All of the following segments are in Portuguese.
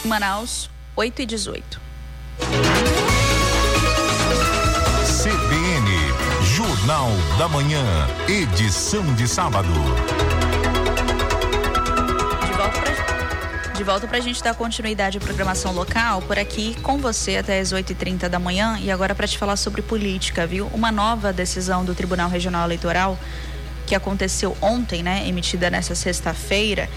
Manaus, 8h18. CBN, Jornal da Manhã, edição de sábado. De volta para a gente dar continuidade à programação local, por aqui com você até as 8h30 da manhã. E agora para te falar sobre política, viu? Uma nova decisão do Tribunal Regional Eleitoral que aconteceu ontem, né? Emitida nessa sexta-feira,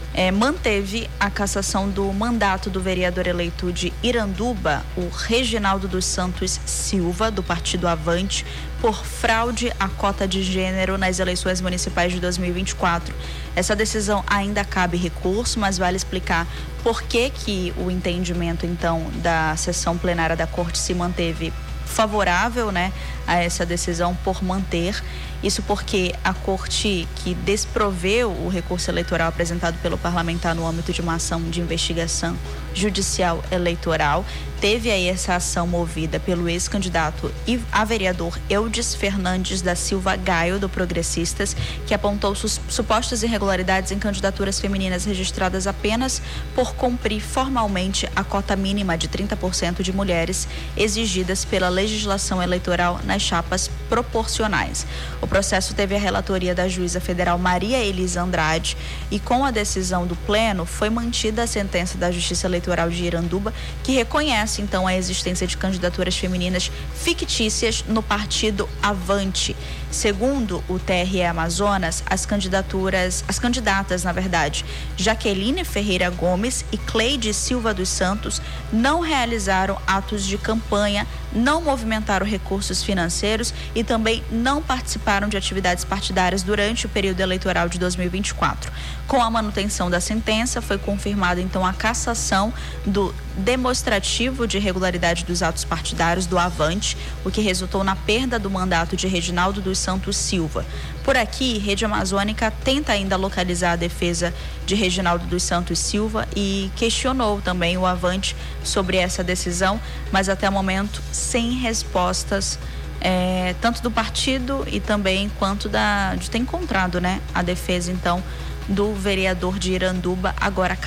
manteve a cassação do mandato do vereador eleito de Iranduba, o Reginaldo dos Santos Silva, do Partido Avante, por fraude à cota de gênero nas eleições municipais de 2024. Essa decisão ainda cabe recurso, mas vale explicar por que o entendimento, então, da sessão plenária da Corte se manteve favorável, né, a essa decisão por manter. Isso porque a Corte, que desproveu o recurso eleitoral apresentado pelo parlamentar no âmbito de uma ação de investigação judicial eleitoral, teve aí essa ação movida pelo ex-candidato a vereador Eudes Fernandes da Silva Gaio, do Progressistas, que apontou supostas irregularidades em candidaturas femininas registradas apenas por cumprir formalmente a cota mínima de 30% de mulheres exigidas pela legislação eleitoral nas chapas proporcionais. O processo teve a relatoria da juíza federal Maria Elisa Andrade e, com a decisão do Pleno, foi mantida a sentença da Justiça Eleitoral de Iranduba, que reconhece então a existência de candidaturas femininas fictícias no Partido Avante. Segundo o TRE Amazonas, as candidatas, na verdade, Jaqueline Ferreira Gomes e Cleide Silva dos Santos, não realizaram atos de campanha, não movimentaram recursos financeiros e também não participaram de atividades partidárias durante o período eleitoral de 2024. Com a manutenção da sentença, foi confirmada então a cassação do demonstrativo de irregularidade dos atos partidários do Avante, o que resultou na perda do mandato de Reginaldo dos Santos Silva. Por aqui, Rede Amazônica tenta ainda localizar a defesa de Reginaldo dos Santos Silva e questionou também o Avante sobre essa decisão, mas até o momento sem respostas, tanto do partido e também quanto de ter encontrado, né, a defesa então do vereador de Iranduba, agora